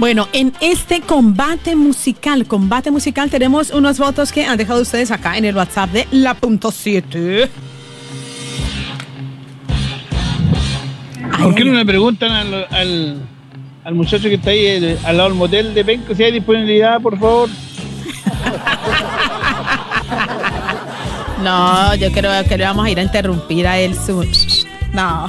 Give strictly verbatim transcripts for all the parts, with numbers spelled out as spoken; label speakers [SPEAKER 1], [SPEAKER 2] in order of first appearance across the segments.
[SPEAKER 1] Bueno, en este combate musical, combate musical, tenemos unos votos que han dejado ustedes acá en el WhatsApp de La Punto siete.
[SPEAKER 2] ¿Por qué no le preguntan al, al, al muchacho que está ahí el, al lado del motel de Penco si hay disponibilidad, por favor?
[SPEAKER 1] No, yo creo que le vamos a ir a interrumpir a él su... No.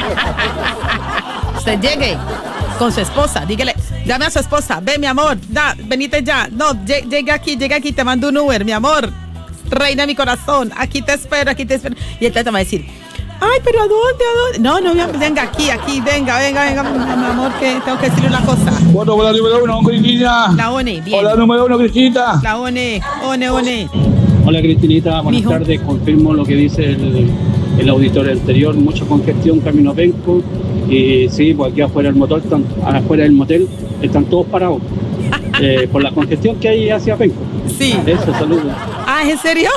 [SPEAKER 1] Usted llegue con su esposa, dígale, llame a su esposa, ve mi amor, da, venite ya, no, llegue aquí, llegue aquí, te mando un Uber, mi amor, reina de mi corazón, aquí te espero, aquí te espero. Y él te va a decir, ay, pero ¿a dónde, a dónde? No, no, venga aquí, aquí, venga, venga, venga, mi amor, que tengo que decirle una cosa.
[SPEAKER 2] Voto por la número uno, Cristina.
[SPEAKER 1] La ONE, bien.
[SPEAKER 2] Hola, número uno, Cristina.
[SPEAKER 1] La ONE, ONE, ONE.
[SPEAKER 3] Hola, Cristinita, buenas
[SPEAKER 1] Mijo.
[SPEAKER 3] tardes, confirmo lo que dice el, el auditor anterior, mucha congestión, camino Penco, y sí, pues aquí afuera del motor, están, afuera del motel, están todos parados, eh, por la congestión que hay hacia Penco.
[SPEAKER 1] Sí.
[SPEAKER 3] Eso, saludos.
[SPEAKER 1] Ah, ¿es en serio?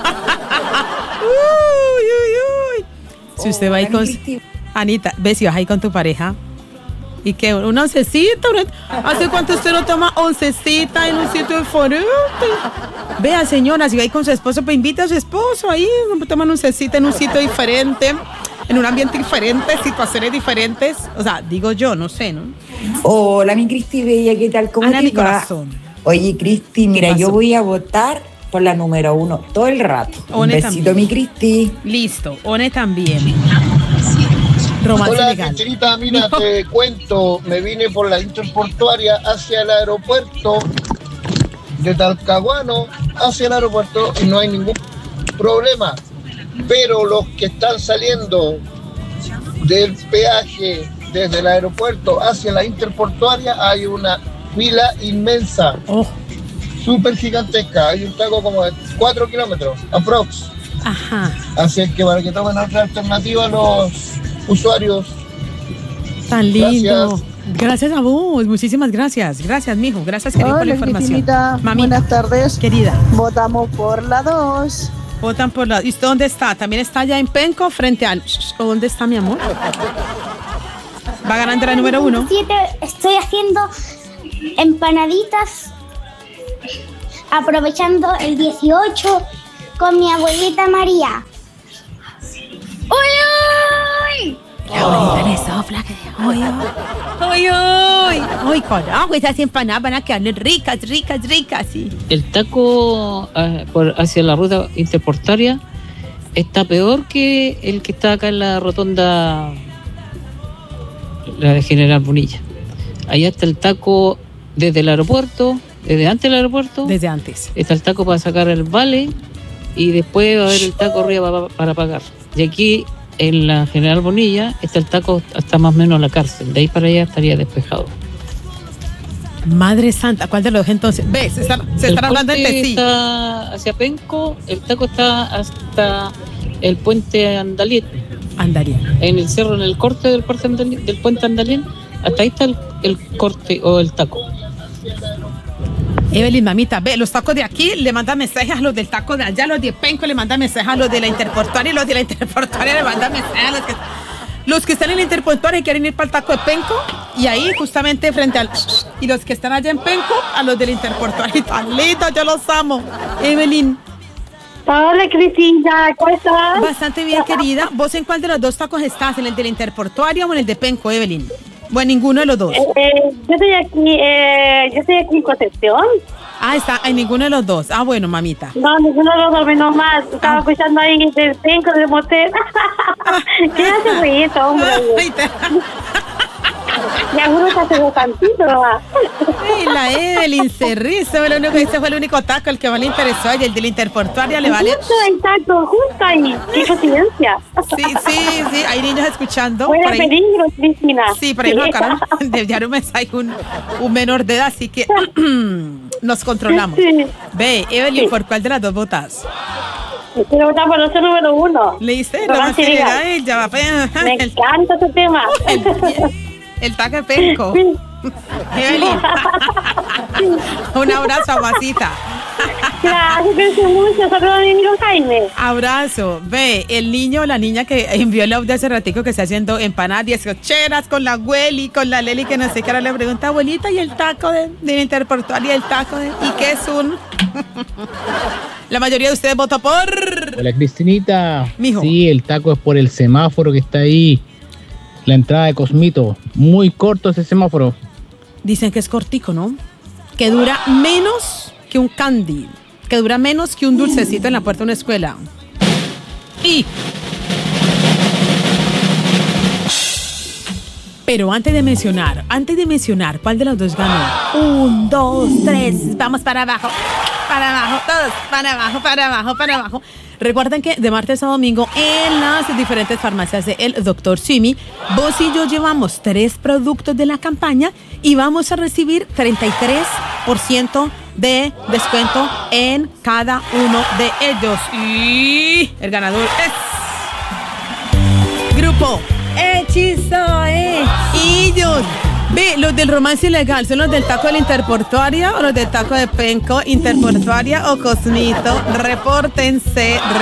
[SPEAKER 1] Uy, uy, uy. Si usted va ahí con... Anita, ves si vas ahí con tu pareja. ¿Y qué? ¿Una oncecita? ¿Hace cuánto usted no toma oncecita en un sitio diferente? Vea, señora, si va ahí con su esposo, pues invite a su esposo ahí, toman oncecita en un sitio diferente, en un ambiente diferente, situaciones diferentes. O sea, digo yo, no sé, ¿no?
[SPEAKER 4] Hola, mi Cristi Bella, ¿qué tal? ¿Cómo
[SPEAKER 1] Ana,
[SPEAKER 4] te
[SPEAKER 1] mi
[SPEAKER 4] va?
[SPEAKER 1] corazón.
[SPEAKER 4] Oye, Cristi, mira,
[SPEAKER 1] pasó?
[SPEAKER 4] yo voy a votar por la número uno todo el rato.
[SPEAKER 1] One
[SPEAKER 4] Un besito,
[SPEAKER 1] también.
[SPEAKER 4] mi Cristi.
[SPEAKER 1] Listo, One también. Romance
[SPEAKER 5] Hola,
[SPEAKER 1] legal.
[SPEAKER 5] Cristinita, mira,
[SPEAKER 1] No.
[SPEAKER 5] te cuento, me vine por la interportuaria hacia el aeropuerto de Talcahuano hacia el aeropuerto y no hay ningún problema, pero los que están saliendo del peaje desde el aeropuerto hacia la interportuaria hay una fila inmensa,
[SPEAKER 1] Oh,
[SPEAKER 5] súper gigantesca, hay un taco como de cuatro kilómetros, aprox,
[SPEAKER 1] ajá.
[SPEAKER 5] así que para que tomen otra alternativa los usuarios.
[SPEAKER 1] Tan lindo.
[SPEAKER 5] Gracias.
[SPEAKER 1] Gracias a vos, muchísimas gracias. Gracias, mijo. Gracias, querido, por la
[SPEAKER 6] Hola,
[SPEAKER 1] información.
[SPEAKER 6] Cristinita.
[SPEAKER 1] Mami,
[SPEAKER 6] Buenas tardes.
[SPEAKER 1] querida,
[SPEAKER 6] Votamos por la dos.
[SPEAKER 1] votan por la... ¿Y usted dónde está? ¿También está allá en Penco frente al... ¿O dónde está, mi amor? Va ganando la número uno.
[SPEAKER 7] Siete, estoy haciendo empanaditas aprovechando el dieciocho con mi abuelita María. ¡Uy, uy!
[SPEAKER 1] La abuelita le sopla que... ¡Uy, uy! ¡Uy, uy! ¡Uy, carajo! Esas empanadas van a quedar ricas, ricas, ricas, sí.
[SPEAKER 8] El taco uh, por, hacia la ruta interportaria está peor que el que está acá en la rotonda, la de General Bonilla. Allá está el taco desde el aeropuerto, desde antes del aeropuerto.
[SPEAKER 1] Desde antes.
[SPEAKER 8] Está el taco para sacar el vale y después va a haber el taco arriba para, para pagar. Y aquí en la General Bonilla está el taco hasta más o menos la cárcel. De ahí para allá estaría despejado.
[SPEAKER 1] Madre santa, ¿cuál de los dos entonces? ¿Ves? Se están, se están hablando
[SPEAKER 8] puente
[SPEAKER 1] entre sí.
[SPEAKER 8] Está hacia Penco, el taco está hasta el puente Andalien.
[SPEAKER 1] Andaría.
[SPEAKER 8] En el cerro, en el corte del puente Andalien, del puente Andalien, hasta ahí está el, el corte o el taco.
[SPEAKER 1] Evelyn, mamita, ve, los tacos de aquí le mandan mensajes a los del taco de allá, los de Penco le mandan mensajes a los de la interportuaria y los de la interportuaria le mandan mensajes a los que... Los que están en la interportuaria quieren ir para el taco de Penco y ahí justamente frente al... Y los que están allá en Penco a los de la interportuaria. Tan lindos, yo los amo. Evelyn.
[SPEAKER 9] Hola, Cristina, ¿cómo estás?
[SPEAKER 1] Bastante bien, querida. ¿Vos en cuál de los dos tacos estás? ¿En el de la interportuaria o en el de Penco, Evelyn? Bueno, ninguno de los dos.
[SPEAKER 9] Eh, yo estoy aquí, eh, yo estoy aquí en Concepción.
[SPEAKER 1] Ah, está en ninguno de los dos. Ah, bueno, mamita.
[SPEAKER 9] No, ninguno de los dos, menos mal. Estaba
[SPEAKER 1] Ah.
[SPEAKER 9] escuchando ahí del penco del motel. ¿Qué hace ruido, hombre?
[SPEAKER 1] Ay, te-
[SPEAKER 9] Ya juro que hace tantito nomás.
[SPEAKER 1] Ay, la Evelyn se ríe. Ese fue el único, ese fue el único taco el que más le interesó a ella. El de la interportuaria le vale.
[SPEAKER 9] Justo ahí, tanto, justo ahí. Qué coincidencia.
[SPEAKER 1] Sí, sí, sí. Hay niños escuchando.
[SPEAKER 9] Fuera
[SPEAKER 1] Por ahí-
[SPEAKER 9] peligro, Cristina.
[SPEAKER 1] Sí, por ahí nos acaban de enviar un mensaje, un, un menor de edad, así que nos controlamos.
[SPEAKER 9] Sí.
[SPEAKER 1] Ve, Evelyn,
[SPEAKER 9] Sí.
[SPEAKER 1] ¿por cuál de las dos votas?
[SPEAKER 9] Quiero votar por nuestro número uno.
[SPEAKER 1] ¿Leíste?
[SPEAKER 9] Romance
[SPEAKER 1] Romance
[SPEAKER 9] legal.
[SPEAKER 1] legal, ella va a-
[SPEAKER 9] Me
[SPEAKER 1] el,
[SPEAKER 9] encanta ese tema.
[SPEAKER 1] el, el taco de Penco.
[SPEAKER 9] Sí.
[SPEAKER 1] Evelyn, un abrazo, amasita.
[SPEAKER 9] Gracias, cuídense mucho. Saludos a mi amigo Jaime.
[SPEAKER 1] Abrazo. Ve, el niño o la niña que envió el audio hace ratico que está haciendo empanadas dieciocheras con la Güeli, con la Leli, que no sé qué, ahora le pregunta, abuelita, ¿y el taco de, de Interportuaria? ¿El taco de, y qué es un...? La mayoría de ustedes votó por...
[SPEAKER 10] Hola, Cristinita.
[SPEAKER 1] Mijo.
[SPEAKER 10] Sí, el taco es por el semáforo que está ahí. La entrada de Cosmito. Muy corto ese semáforo.
[SPEAKER 1] Dicen que es cortico, ¿no? Que dura menos que un candy. Que dura menos que un dulcecito en la puerta de una escuela. Y... Pero antes de mencionar, antes de mencionar, ¿cuál de los dos ganó? Un, dos, tres, vamos para abajo, para abajo, todos, para abajo, para abajo, para abajo. Recuerden que de martes a domingo en las diferentes farmacias de El Doctor Simi, vos y yo llevamos tres productos de la campaña y vamos a recibir treinta y tres por ciento de descuento en cada uno de ellos. Y el ganador es... Grupo Hechizo, eh. Y ellos, ve, los del romance ilegal, ¿son los del taco de la Interportuaria o los del taco de Penco, Interportuaria o Cosmito? Repórtense.